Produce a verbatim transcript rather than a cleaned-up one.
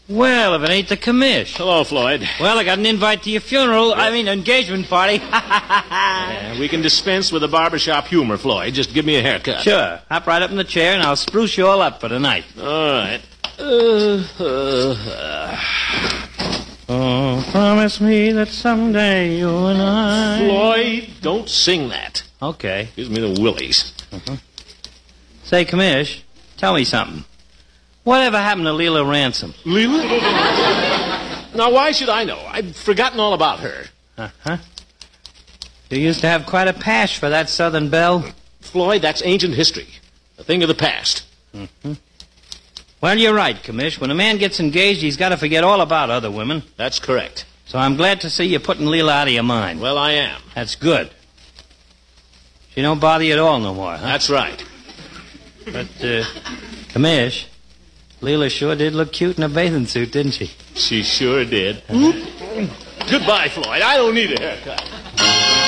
Well, if it ain't the commish. Hello, Floyd. Well, I got an invite to your funeral. I mean, engagement party. Yeah, we can dispense with the barbershop humor, Floyd. Just give me a haircut. Sure. Hop right up in the chair, and I'll spruce you all up for tonight. All right. Uh, uh, uh. Oh, promise me that someday you and I... Floyd, don't sing that. Okay. Gives me the willies. Uh-huh. Say, commish, tell me something. Whatever happened to Leela Ransom? Leela? Now, why should I know? I've forgotten all about her. Uh-huh. You used to have quite a pash for that Southern belle. Floyd, that's ancient history. A thing of the past. Mm-hmm. Well, you're right, commish. When a man gets engaged, he's got to forget all about other women. That's correct. So I'm glad to see you putting Leela out of your mind. Well, I am. That's good. She don't bother you at all no more, huh? That's right. But, uh, commish... Leela sure did look cute in a bathing suit, didn't she? She sure did. Goodbye, Floyd. I don't need a haircut.